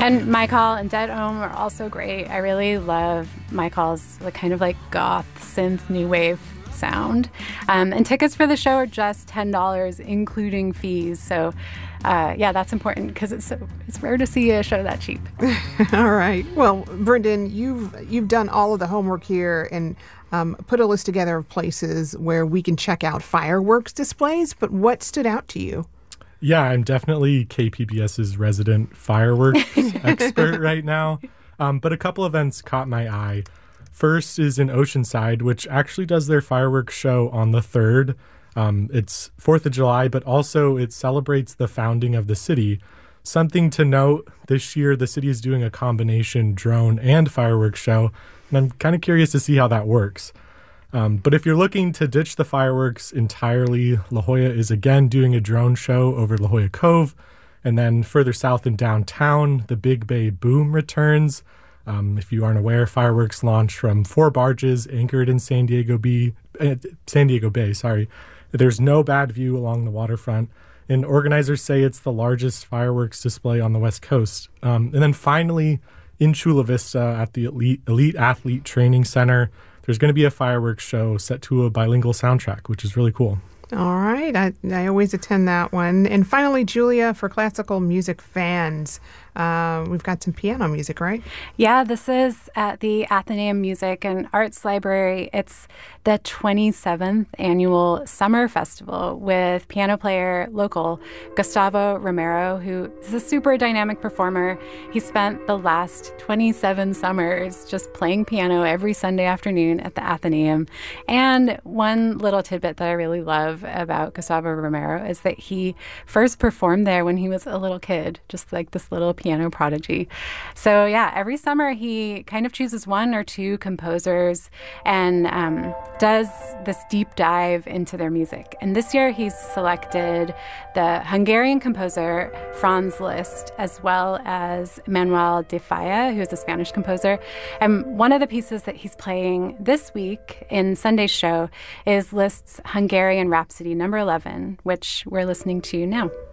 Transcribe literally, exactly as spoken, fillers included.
And Michael and Dead Ohm are also great. I really love Michael's like, kind of like goth synth new wave sound. Um, and tickets for the show are just ten dollars, including fees. So, uh, yeah, that's important because it's so, it's rare to see a show that cheap. All right. Well, Brendan, you've you've done all of the homework here and um, put a list together of places where we can check out fireworks displays. But what stood out to you? Yeah, I'm definitely KPBS's resident fireworks expert right now. Um, but a couple events caught my eye. First is in Oceanside, which actually does their fireworks show on the third. Um, it's fourth of July, but also it celebrates the founding of the city. Something to note, this year the city is doing a combination drone and fireworks show, and I'm kind of curious to see how that works. Um, but if you're looking to ditch the fireworks entirely, La Jolla is again doing a drone show over La Jolla Cove. And then further south in downtown, the Big Bay Boom returns. Um, if you aren't aware, fireworks launch from four barges anchored in San Diego Bay. Uh, San Diego Bay, sorry. There's no bad view along the waterfront, and organizers say it's the largest fireworks display on the West Coast. Um, and then finally, in Chula Vista at the Elite, Elite Athlete Training Center, there's going to be a fireworks show set to a bilingual soundtrack, which is really cool. All right. I, I always attend that one. And finally, Julia, for classical music fans, uh, we've got some piano music, right? Yeah, this is at the Athenaeum Music and Arts Library. It's the twenty-seventh annual Summer Festival with piano player local Gustavo Romero, who is a super dynamic performer. He spent the last twenty-seven summers just playing piano every Sunday afternoon at the Athenaeum. And one little tidbit that I really love about Gustavo Romero is that he first performed there when he was a little kid, just like this little piano prodigy. So yeah, every summer he kind of chooses one or two composers and um, does this deep dive into their music. And this year he's selected the Hungarian composer Franz Liszt, as well as Manuel de Falla, who is a Spanish composer. And one of the pieces that he's playing this week in Sunday's show is Liszt's Hungarian Rhapsody number eleven, which we're listening to now.